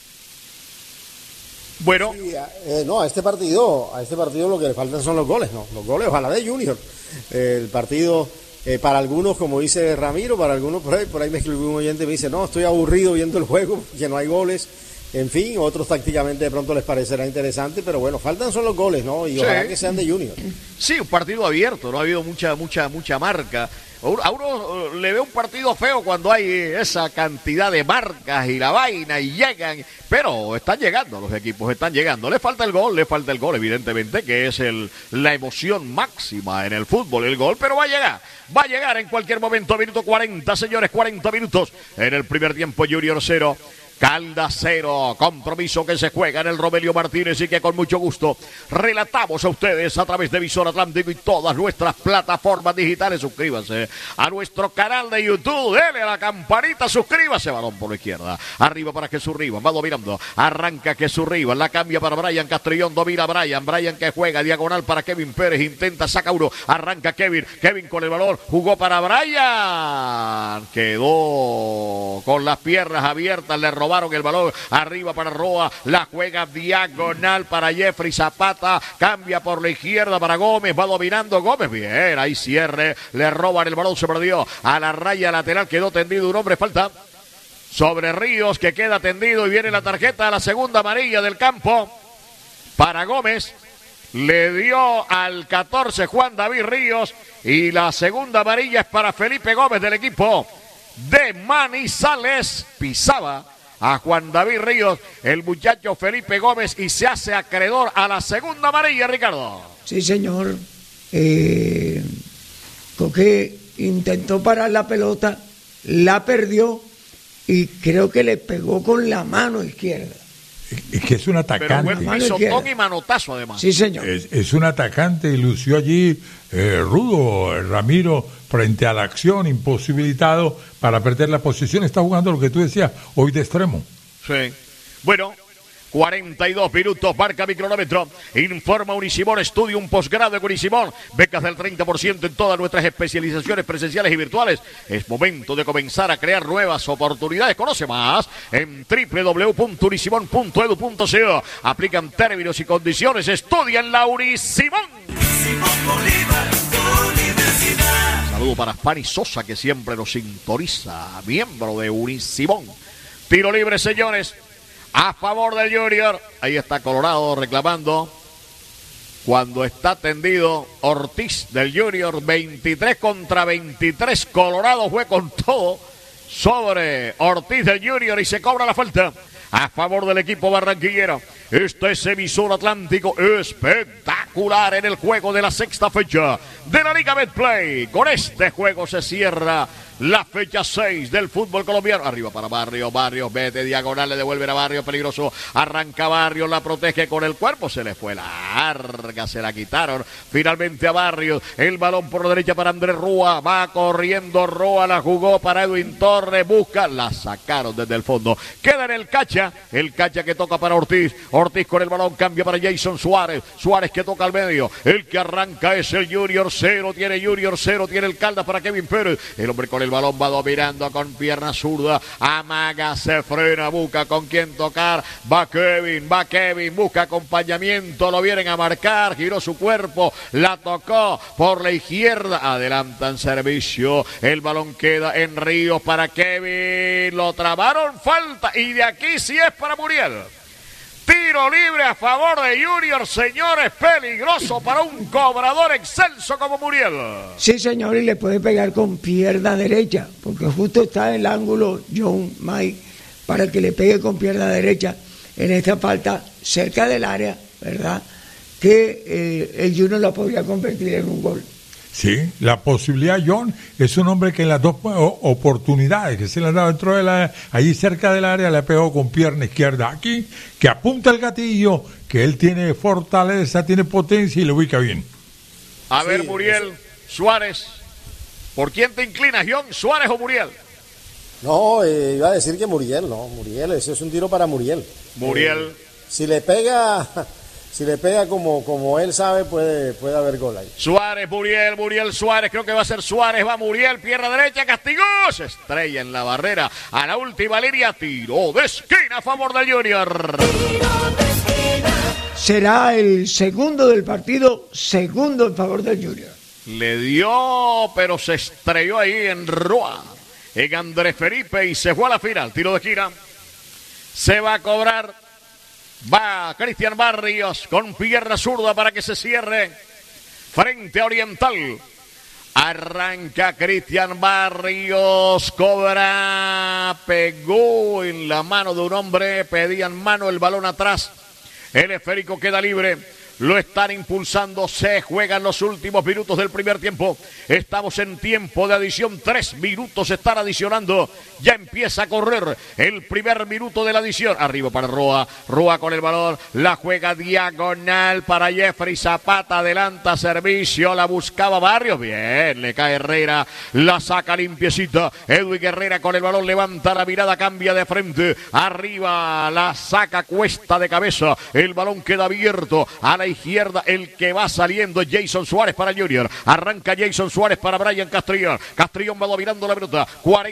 Bueno, sí, a este partido lo que le faltan son los goles, ¿no? Los goles, ojalá de Junior. El partido, para algunos, como dice Ramiro, para algunos por ahí me escribió un oyente y me dice, no, estoy aburrido viendo el juego, que no hay goles. En fin, otros tácticamente de pronto les parecerá interesante, pero bueno, faltan son los goles, ¿no? Y ojalá que sean de Junior. Sí, un partido abierto, no ha habido mucha marca. A uno le ve un partido feo cuando hay esa cantidad de marcas y la vaina y llegan, pero están llegando los equipos, están llegando. Le falta el gol, evidentemente, que es la emoción máxima en el fútbol, el gol, pero va a llegar en cualquier momento. Minuto 40, señores, 40 minutos en el primer tiempo. Junior 0, Caldas 0, compromiso que se juega en el Romelio Martínez y que con mucho gusto relatamos a ustedes a través de Visor Atlántico y todas nuestras plataformas digitales. Suscríbanse a nuestro canal de YouTube, dele a la campanita, suscríbase. Balón por la izquierda, arriba para Jesús Rivas, va dominando, arranca Jesús Rivas, la cambia para Brian Castrillón, domina Brian que juega diagonal para Kevin Pérez, intenta, saca uno, arranca Kevin con el balón, jugó para Brian, quedó con las piernas abiertas, le robaron el balón, arriba para Roa, la juega diagonal para Jeffrey Zapata, cambia por la izquierda para Gómez, va dominando Gómez, bien, ahí cierre, le roban el balón, se perdió a la raya lateral, quedó tendido un hombre, falta sobre Ríos, que queda tendido y viene la tarjeta a la segunda amarilla del campo para Gómez, le dio al 14 Juan David Ríos y la segunda amarilla es para Felipe Gómez del equipo de Manizales. Pisaba a Juan David Ríos el muchacho Felipe Gómez y se hace acreedor a la segunda amarilla, Ricardo. Sí, señor. Coque intentó parar la pelota, la perdió y creo que le pegó con la mano izquierda. Es que es un atacante. Pero buen pisotón y manotazo además. Sí, señor. Es un atacante y lució allí rudo Ramiro frente a la acción, imposibilitado para perder la posición. Está jugando lo que tú decías, hoy de extremo. Sí. Bueno, 42 minutos, marca mi cronómetro. Informa Unisimón, estudia un posgrado en Unisimón. Becas del 30% en todas nuestras especializaciones presenciales y virtuales. Es momento de comenzar a crear nuevas oportunidades. Conoce más en www.unisimón.edu.co. Aplican términos y condiciones. Estudia en la Unisimón. Saludo para Fanny Sosa, que siempre nos sintoniza, miembro de Unisimón. Tiro libre, señores, a favor del Junior. Ahí está Colorado reclamando. Cuando está tendido Ortiz del Junior, 23 contra 23. Colorado fue con todo sobre Ortiz del Junior y se cobra la falta a favor del equipo barranquillero. Este es emisor Atlántico espectacular en el juego de la sexta fecha de la Liga Betplay. Con este juego se cierra la fecha 6 del fútbol colombiano. Arriba para Barrios, Barrios mete diagonal, le devuelve a Barrios, peligroso, arranca Barrios, la protege con el cuerpo, se le fue larga, se la quitaron finalmente a Barrios, el balón por la derecha para Andrés Rúa, va corriendo Rúa, la jugó para Edwin Torres, busca, la sacaron desde el fondo, queda en el cacha que toca para Ortiz, Ortiz con el balón, cambia para Jason Suárez, Suárez que toca al medio, el que arranca es el Junior, cero tiene el Caldas para Kevin Pérez, el hombre con el balón va dominando con pierna zurda, amaga, se frena, busca con quién tocar, va Kevin, busca acompañamiento, lo vienen a marcar, giró su cuerpo, la tocó por la izquierda, adelantan servicio, el balón queda en Ríos para Kevin, lo trabaron, falta, y de aquí sí es para Muriel. Tiro libre a favor de Junior, señores, peligroso para un cobrador excelso como Muriel. Sí, señor, y le puede pegar con pierna derecha, porque justo está en el ángulo John Mike para que le pegue con pierna derecha en esta falta cerca del área, ¿verdad? Que el Junior la podría convertir en un gol. Sí, la posibilidad, John, es un hombre que en las dos oportunidades que se le han dado dentro de allí cerca del área, le ha pegado con pierna izquierda aquí, que apunta el gatillo, que él tiene fortaleza, tiene potencia y le ubica bien. A ver, Muriel, Suárez, ¿por quién te inclinas, John? ¿Suárez o Muriel? No, iba a decir que Muriel, ese es un tiro para Muriel. Muriel. Si le pega como él sabe, puede haber gol ahí. Suárez, Muriel, Suárez, creo que va a ser Suárez, va Muriel, pierna derecha, castigó, se estrella en la barrera, a la última línea, tiro de esquina a favor del Junior. Será el segundo del partido, segundo en favor del Junior. Le dio, pero se estrelló ahí en Roa, en Andrés Felipe y se fue a la final, tiro de esquina, se va a cobrar. Va Cristian Barrios con pierna zurda para que se cierre frente a Oriental. Arranca Cristian Barrios, cobra, pegó en la mano de un hombre, pedían mano, el balón atrás. El esférico queda libre. Lo están impulsando, se juegan los últimos minutos del primer tiempo. Estamos en tiempo de adición, 3 minutos se están adicionando. Ya empieza a correr el primer minuto de la adición. Arriba para Roa, Roa con el balón, la juega diagonal para Jeffrey Zapata, adelanta servicio, la buscaba Barrios, bien, le cae Herrera, la saca limpiecita. Edwin Herrera con el balón, levanta la mirada, cambia de frente, arriba, la saca cuesta de cabeza, el balón queda abierto a la izquierda, el que va saliendo es Jason Suárez para el Junior, arranca Jason Suárez para Brian Castrillón, Castrillón va dominando la pelota,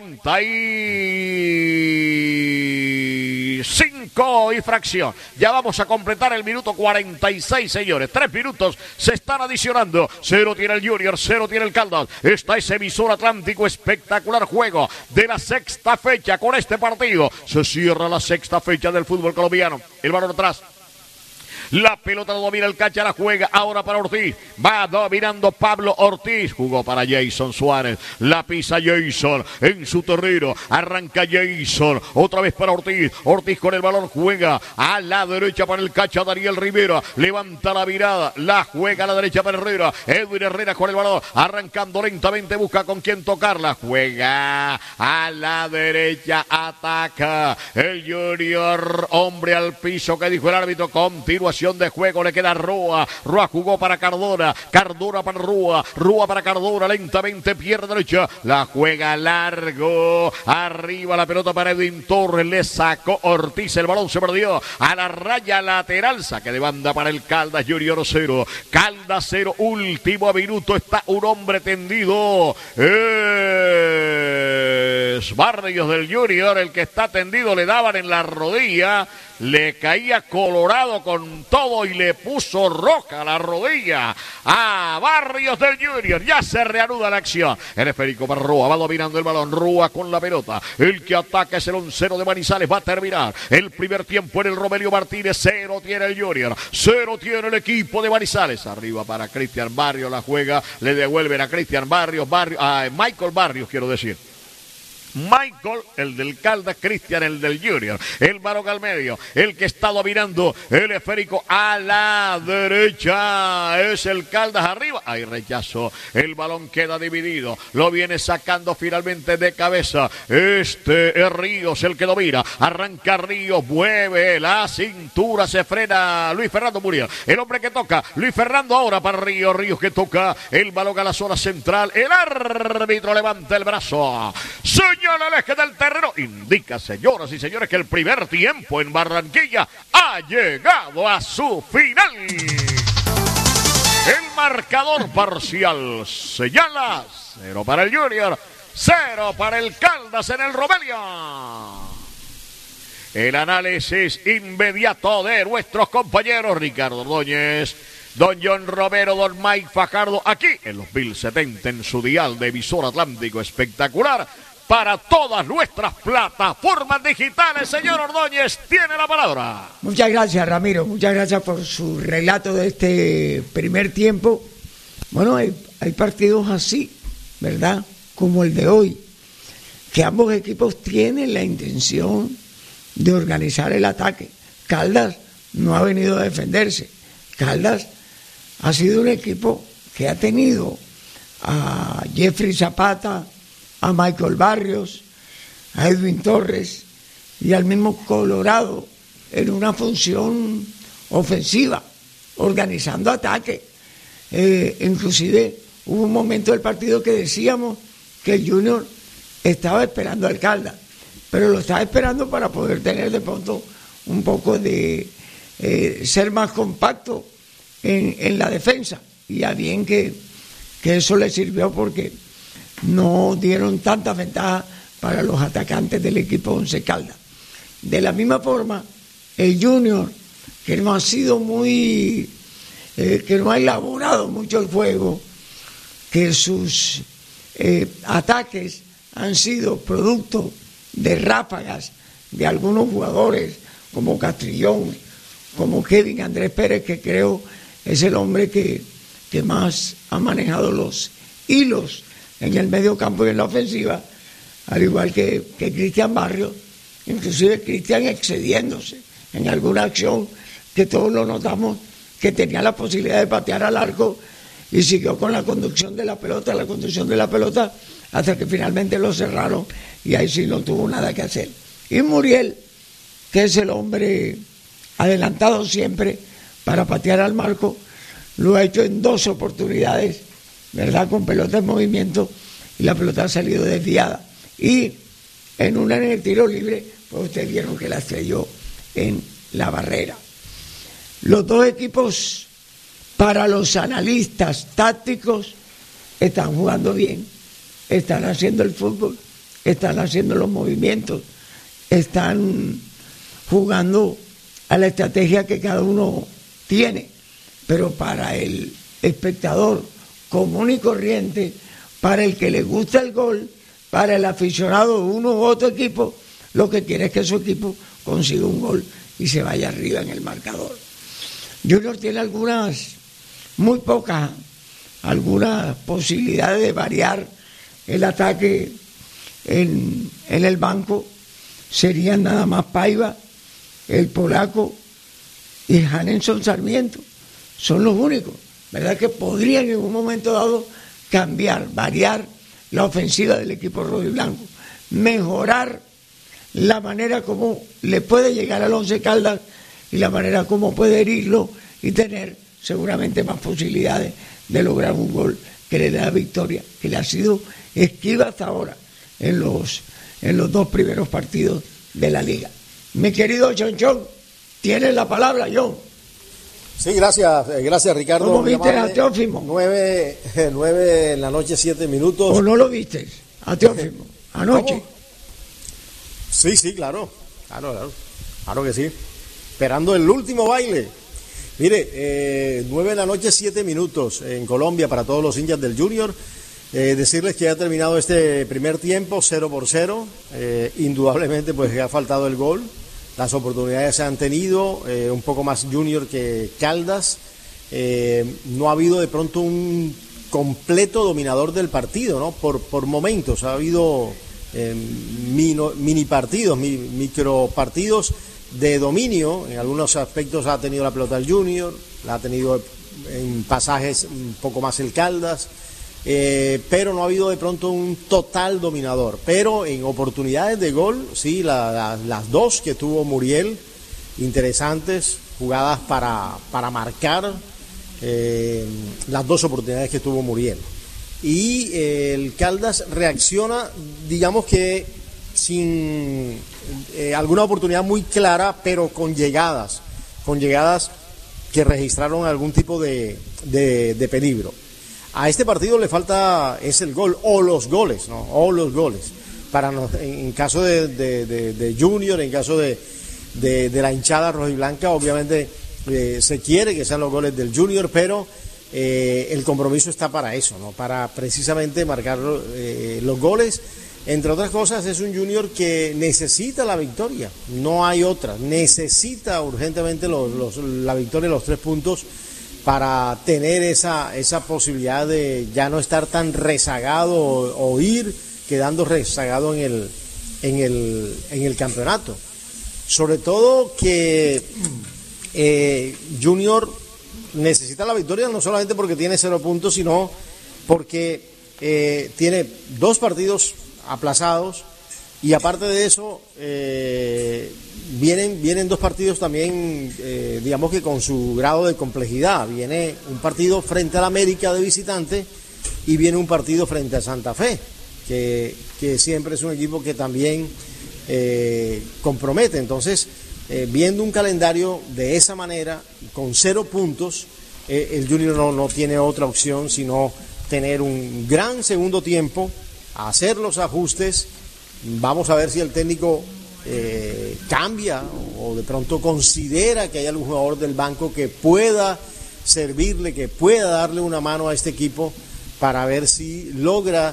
45 y fracción, ya vamos a completar el minuto 46, señores, 3 minutos se están adicionando, 0 tiene el Junior, 0 tiene el Caldas, esta es emisor Atlántico, espectacular juego de la sexta fecha. Con este partido se cierra la sexta fecha del fútbol colombiano, el balón atrás La pelota lo domina el Cacha, la juega ahora para Ortiz. Va dominando Pablo Ortiz. Jugó para Jason Suárez. La pisa Jason en su terreno. Arranca Jason. Otra vez para Ortiz. Ortiz con el balón juega a la derecha para el Cacha Daniel Rivera. Levanta la mirada. La juega a la derecha para Herrera. Edwin Herrera con el balón. Arrancando lentamente. Busca con quién tocarla. Juega a la derecha. Ataca el Junior. Hombre al piso que dijo el árbitro. Continuación de juego. Le queda Rúa. Rúa jugó para Cardona. Cardona para Rúa. Rúa para Cardona. Lentamente pierde derecha. La juega largo. Arriba la pelota para Edwin Torres. Le sacó Ortiz. El balón se perdió a la raya lateral. Saque de banda para el Caldas Junior 0. Caldas 0. Último minuto. Está un hombre tendido. Es Barrios del Junior el que está tendido. Le daban en la rodilla. Le caía colorado con todo y le puso roja la rodilla a Barrios del Junior. Ya se reanuda la acción. El esférico para Rúa. Va dominando el balón. Rúa con la pelota. El que ataca es el 11 de Manizales. Va a terminar el primer tiempo en el Romelio Martínez. 0 tiene el Junior. 0 tiene el equipo de Manizales. Arriba para Cristian Barrios. La juega. Le devuelven a Cristian Barrios. Michael Barrios, quiero decir. Michael, el del Caldas, Cristian, el del Junior. El balón al medio, el que está dominando el esférico a la derecha. Es el Caldas arriba. Hay rechazo. El balón queda dividido. Lo viene sacando finalmente de cabeza. Este es Ríos, el que domina. Arranca Ríos, mueve la cintura, se frena Luis Fernando Muriel. El hombre que toca, Luis Fernando ahora para Ríos. Ríos que toca el balón a la zona central. El árbitro levanta el brazo. Señala el eje del terreno. Indica, señoras y señores, que el primer tiempo en Barranquilla ha llegado a su final. El marcador parcial señala 0 para el Junior, 0 para el Caldas en el Romelio. El análisis inmediato de nuestros compañeros Ricardo Ordóñez, don John Romero, don Mike Fajardo, aquí en los 1070 en su dial de emisor Atlántico espectacular. Para todas nuestras plataformas digitales. Señor Ordóñez, tiene la palabra. Muchas gracias, Ramiro. Muchas gracias por su relato de este primer tiempo. Bueno, hay partidos así, ¿verdad? Como el de hoy, que ambos equipos tienen la intención de organizar el ataque. Caldas no ha venido a defenderse. Caldas ha sido un equipo que ha tenido a Jeffrey Zapata, a Michael Barrios, a Edwin Torres y al mismo Colorado en una función ofensiva, organizando ataque. Inclusive hubo un momento del partido que decíamos que el Junior estaba esperando al Caldas, pero lo estaba esperando para poder tener de pronto un poco de ser más compacto en la defensa, y a bien que eso le sirvió porque no dieron tanta ventaja para los atacantes del equipo Once Caldas. De la misma forma, el Junior, que no ha sido muy, que no ha elaborado mucho el juego, que sus ataques han sido producto de ráfagas de algunos jugadores como Castrillón, como Kevin Andrés Pérez, que creo es el hombre que más ha manejado los hilos en el medio campo y en la ofensiva, al igual que Cristian Barrios, inclusive Cristian excediéndose en alguna acción que todos lo notamos, que tenía la posibilidad de patear al arco y siguió con la conducción de la pelota, hasta que finalmente lo cerraron y ahí sí no tuvo nada que hacer. Y Muriel, que es el hombre adelantado siempre para patear al marco, lo ha hecho en 2 oportunidades, ¿verdad? Con pelota en movimiento, y la pelota ha salido desviada. Y en una, en el tiro libre, pues ustedes vieron que la estrelló en la barrera. Los dos equipos, para los analistas tácticos, están jugando bien, están haciendo el fútbol, están haciendo los movimientos, están jugando a la estrategia que cada uno tiene. Pero para el espectador común y corriente, para el que le gusta el gol, para el aficionado de uno u otro equipo, lo que quiere es que su equipo consiga un gol y se vaya arriba en el marcador. Junior tiene muy pocas, algunas posibilidades de variar el ataque en el banco. Serían nada más Paiva, el polaco y Hanenson Sarmiento. Son los únicos, ¿verdad? Que podrían en un momento dado cambiar, variar la ofensiva del equipo rojo y blanco, mejorar la manera como le puede llegar al Once Caldas y la manera como puede herirlo y tener seguramente más posibilidades de lograr un gol que le dé la victoria, que le ha sido esquiva hasta ahora en los 2 primeros partidos de la liga. Mi querido Chonchón, tienes la palabra, John. Sí, gracias Ricardo. ¿Cómo viste a Teófimo? 9 en la noche, 7 minutos. ¿O no lo viste a Teófimo anoche? ¿Cómo? Sí, claro que sí. Esperando el último baile. Mire, 9 de la noche, 7 minutos en Colombia para todos los hinchas del Junior. Decirles que ha terminado este primer tiempo 0-0. Indudablemente pues ha faltado el gol. Las oportunidades se han tenido, un poco más Junior que Caldas. No ha habido de pronto un completo dominador del partido, ¿no? Por momentos ha habido mini partidos, micro partidos de dominio. En algunos aspectos ha tenido la pelota el Junior, la ha tenido en pasajes un poco más el Caldas. Pero no ha habido de pronto un total dominador. Pero en oportunidades de gol, sí, las 2 que tuvo Muriel, interesantes, jugadas para marcar, las 2 oportunidades que tuvo Muriel. Y el Caldas reacciona, digamos que sin alguna oportunidad muy clara, pero con llegadas que registraron algún tipo de peligro. A este partido le falta el gol o los goles, ¿no? O los goles. En caso de Junior, en caso de la hinchada rojiblanca, obviamente se quiere que sean los goles del Junior, pero el compromiso está para eso, ¿no? Para precisamente marcar los goles. Entre otras cosas, es un Junior que necesita la victoria, no hay otra. Necesita urgentemente la victoria, los 3 puntos, para tener esa posibilidad de ya no estar tan rezagado o ir quedando rezagado en el campeonato. Sobre todo que Junior necesita la victoria no solamente porque tiene 0 puntos, sino porque tiene 2 partidos aplazados y aparte de eso vienen 2 partidos también, digamos que con su grado de complejidad. Viene un partido frente al América de visitante y viene un partido frente a Santa Fe, que siempre es un equipo que también compromete. Entonces, viendo un calendario de esa manera, con 0 puntos, el Junior no tiene otra opción sino tener un gran segundo tiempo, hacer los ajustes. Vamos a ver si el técnico cambia o de pronto considera que hay algún jugador del banco que pueda servirle, que pueda darle una mano a este equipo para ver si logra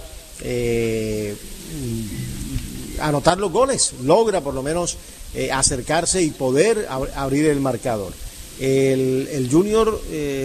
anotar los goles, logra por lo menos acercarse y poder abrir el marcador. El Junior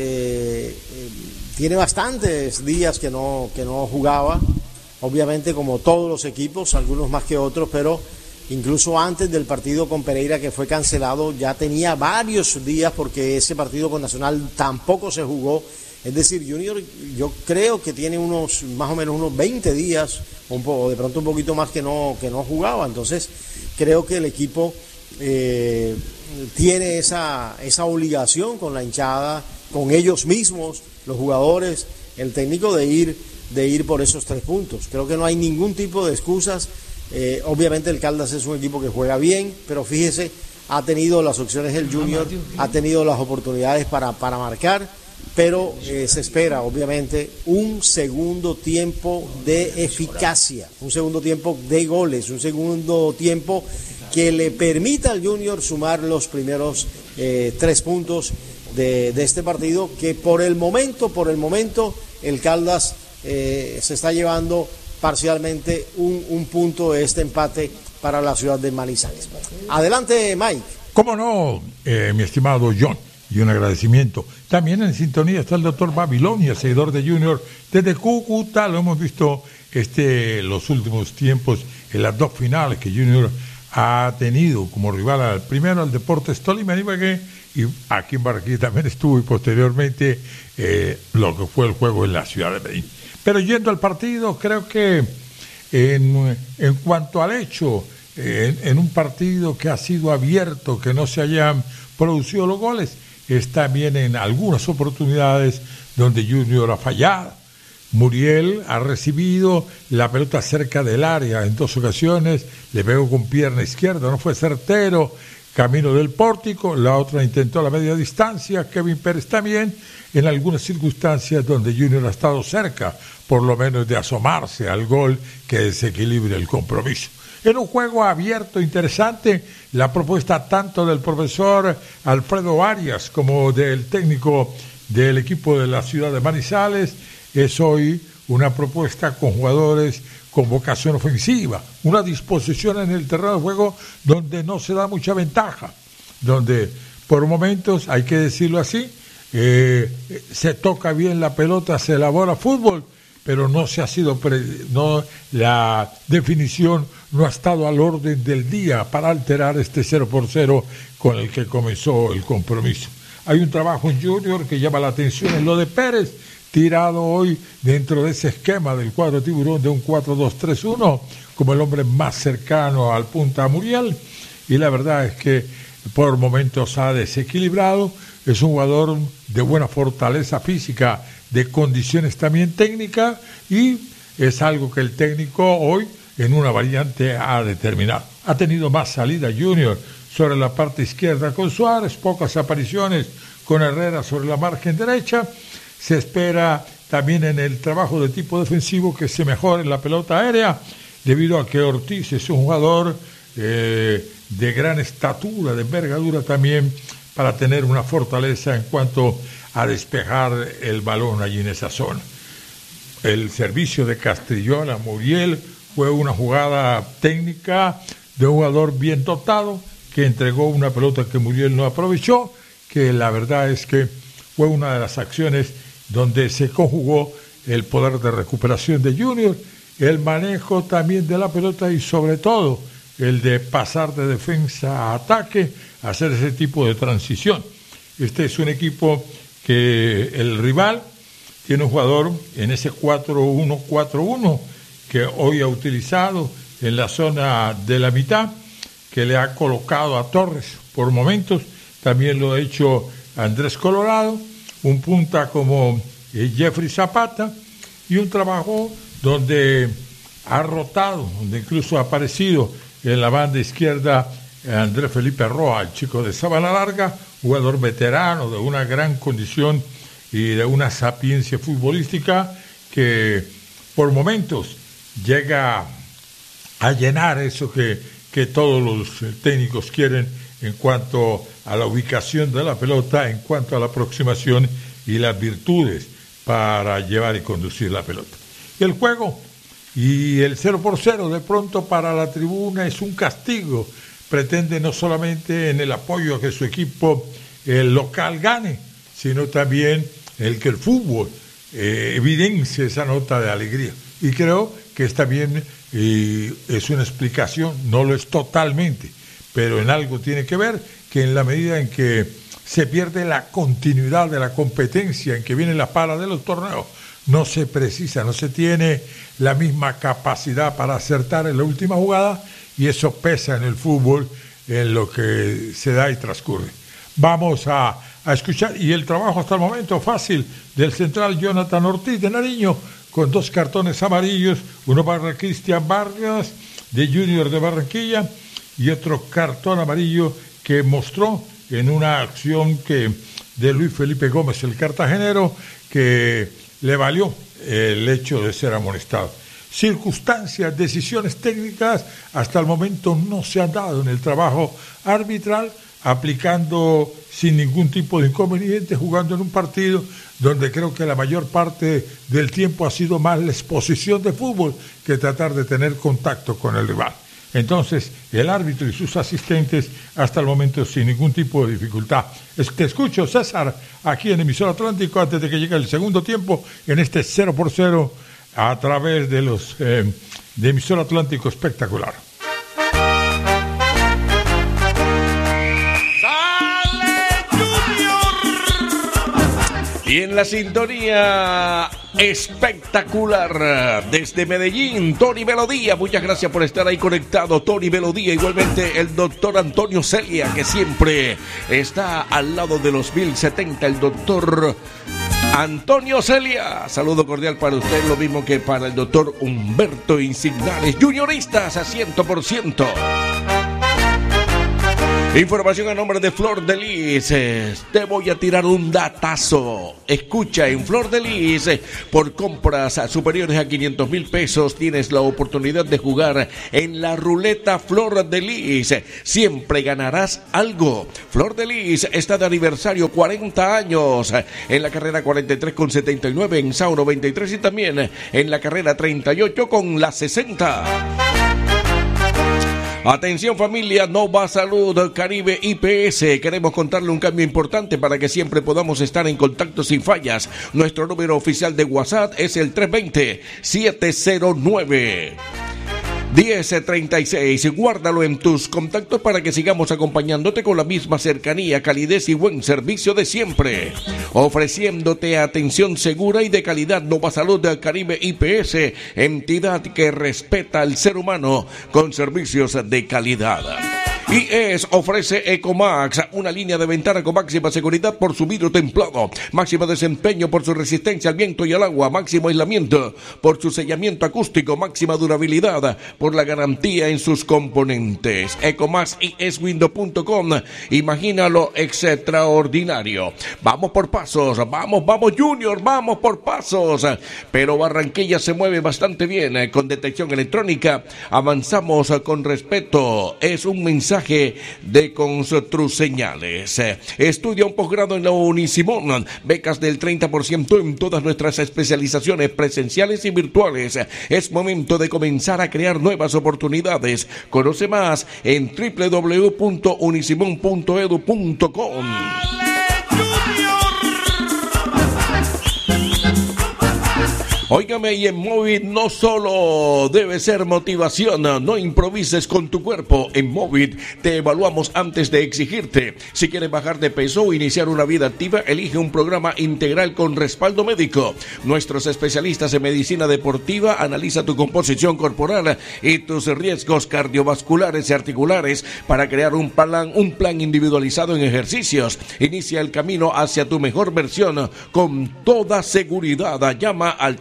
tiene bastantes días que no jugaba, obviamente como todos los equipos, algunos más que otros, pero incluso antes del partido con Pereira, que fue cancelado, ya tenía varios días porque ese partido con Nacional tampoco se jugó. Es decir, Junior yo creo que tiene más o menos unos 20 días, o de pronto un poquito más que no jugaba. Entonces creo que el equipo tiene esa obligación con la hinchada, con ellos mismos, los jugadores, el técnico, de ir por esos 3 puntos. Creo que no hay ningún tipo de excusas. Obviamente el Caldas es un equipo que juega bien, pero fíjese, ha tenido las opciones el Junior, ha tenido las oportunidades para marcar, pero se espera obviamente un segundo tiempo de eficacia, un segundo tiempo de goles, un segundo tiempo que le permita al Junior sumar los primeros 3 puntos de este partido, que por el momento el Caldas se está llevando parcialmente un punto de este empate para la ciudad de Manizales. Adelante, Mike. ¿Cómo no, mi estimado John? y un agradecimiento. También en sintonía está el doctor Babilonia, seguidor de Junior desde Cúcuta. Lo hemos visto los últimos tiempos en las dos finales que Junior ha tenido como rival al primero, al Deportes Tolima en Ibagué, y aquí en Barranquilla también estuvo, y posteriormente lo que fue el juego en la ciudad de Medellín. Pero yendo al partido, creo que en cuanto al hecho, en un partido que ha sido abierto, que no se hayan producido los goles, está bien en algunas oportunidades donde Junior ha fallado. Muriel ha recibido la pelota cerca del área en 2 ocasiones, le pegó con pierna izquierda, no fue certero, camino del pórtico, la otra intentó a la media distancia. Kevin Pérez también, en algunas circunstancias donde Junior ha estado cerca, por lo menos de asomarse al gol que desequilibre el compromiso. En un juego abierto, interesante, la propuesta tanto del profesor Alfredo Arias como del técnico del equipo de la ciudad de Manizales es hoy una propuesta con jugadores con vocación ofensiva, una disposición en el terreno de juego donde no se da mucha ventaja, donde por momentos, hay que decirlo así, se toca bien la pelota, se elabora fútbol, pero no se ha sido la definición no ha estado al orden del día para alterar este 0-0 con el que comenzó el compromiso. Hay un trabajo en Junior que llama la atención en lo de Pérez, tirado hoy dentro de ese esquema del cuadro tiburón de un 4-2-3-1 como el hombre más cercano al punta Muriel, y la verdad es que por momentos ha desequilibrado. Es un jugador de buena fortaleza física, de condiciones también técnicas, y es algo que el técnico hoy en una variante ha determinado. Ha tenido más salida Junior sobre la parte izquierda con Suárez, pocas apariciones con Herrera sobre la margen derecha. Se espera también en el trabajo de tipo defensivo que se mejore la pelota aérea, debido a que Ortiz es un jugador de gran estatura, de envergadura también, para tener una fortaleza en cuanto a despejar el balón allí en esa zona. El servicio de Castrillón a Muriel fue una jugada técnica de un jugador bien dotado que entregó una pelota que Muriel no aprovechó, que la verdad es que fue una de las acciones donde se conjugó el poder de recuperación de Junior, el manejo también de la pelota y sobre todo el de pasar de defensa a ataque, hacer ese tipo de transición. Este es un equipo que el rival tiene un jugador en ese 4-1-4-1 que hoy ha utilizado en la zona de la mitad, que le ha colocado a Torres por momentos, también lo ha hecho Andrés Colorado, un punta como Jeffrey Zapata, y un trabajo donde ha rotado, donde incluso ha aparecido en la banda izquierda Andrés Felipe Roa, el chico de Sabana Larga, jugador veterano de una gran condición y de una sapiencia futbolística que por momentos llega a llenar eso que todos los técnicos quieren en cuanto a la ubicación de la pelota, en cuanto a la aproximación y las virtudes para llevar y conducir la pelota. El juego y el 0-0 de pronto para la tribuna es un castigo. Pretende no solamente en el apoyo a que su equipo el local gane, sino también el que el fútbol evidencie esa nota de alegría. Y creo que está bien, es una explicación, no lo es totalmente, pero en algo tiene que ver, que en la medida en que se pierde la continuidad de la competencia, en que viene la para de los torneos, no se precisa, no se tiene la misma capacidad para acertar en la última jugada, y eso pesa en el fútbol, en lo que se da y transcurre. Vamos a escuchar, y el trabajo hasta el momento fácil del central Jonathan Ortiz de Nariño, con 2 cartones amarillos, uno para Cristian Vargas de Junior de Barranquilla y otro cartón amarillo que mostró en una acción de Luis Felipe Gómez, el cartagenero, que le valió el hecho de ser amonestado. Circunstancias, decisiones técnicas hasta el momento no se han dado en el trabajo arbitral, aplicando sin ningún tipo de inconveniente, jugando en un partido donde creo que la mayor parte del tiempo ha sido más la exposición de fútbol que tratar de tener contacto con el rival. Entonces, el árbitro y sus asistentes hasta el momento sin ningún tipo de dificultad. Te escucho, César, aquí en Emisor Atlántico, antes de que llegue el segundo tiempo, en este 0-0 a través de los de Emisor Atlántico Espectacular. Y en la sintonía espectacular desde Medellín, Tony Melodía. Muchas gracias por estar ahí conectado, Tony Melodía. Igualmente el doctor Antonio Celia, que siempre está al lado de los 1070, el doctor Antonio Celia. Saludo cordial para usted, lo mismo que para el doctor Humberto Insignares, junioristas a 100%. Información a nombre de Flor de Lis. Te voy a tirar un datazo. Escucha, en Flor de Lis, por compras superiores a 500,000 pesos, tienes la oportunidad de jugar en la ruleta Flor de Lis. Siempre ganarás algo. Flor de Lis está de aniversario, 40 años. En la carrera 43 con 79, en SAO 93 y también en la carrera 38 con la 60. Atención familia, Nova Salud Caribe IPS. Queremos contarle un cambio importante para que siempre podamos estar en contacto sin fallas. Nuestro número oficial de WhatsApp es el 320-709-1036. Guárdalo en tus contactos para que sigamos acompañándote con la misma cercanía, calidez y buen servicio de siempre. Ofreciéndote atención segura y de calidad. Nova Salud del Caribe IPS, entidad que respeta al ser humano con servicios de calidad. IES ofrece Ecomax, una línea de ventana con máxima seguridad por su vidrio templado, máximo desempeño por su resistencia al viento y al agua, máximo aislamiento por su sellamiento acústico, máxima durabilidad por la garantía en sus componentes. Ecomax IESWindow.com, imagínalo extraordinario. Vamos por pasos, vamos Junior, vamos por pasos. Pero Barranquilla se mueve bastante bien con detección electrónica. Avanzamos con respeto. Es un mensaje de Construseñales. Estudia un posgrado en la Unisimón. Becas del 30% en todas nuestras especializaciones presenciales y virtuales. Es momento de comenzar a crear nuevas oportunidades. Conoce más en www.unisimon.edu.com. Óigame, y en Movit no solo debe ser motivación, no improvises con tu cuerpo. En Movit te evaluamos antes de exigirte. Si quieres bajar de peso o iniciar una vida activa, elige un programa integral con respaldo médico. Nuestros especialistas en medicina deportiva analizan tu composición corporal y tus riesgos cardiovasculares y articulares para crear un plan individualizado en ejercicios. Inicia el camino hacia tu mejor versión con toda seguridad. Llama al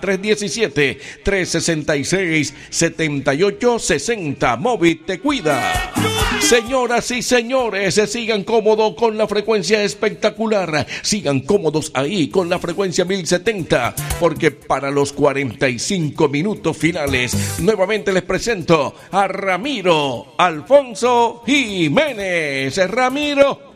317-366-7860. Movit te cuida. Señoras y señores, sigan cómodos con la frecuencia espectacular. Sigan cómodos ahí con la frecuencia 1070, porque para los 45 minutos finales, nuevamente les presento a Ramiro Alfonso Jiménez. Ramiro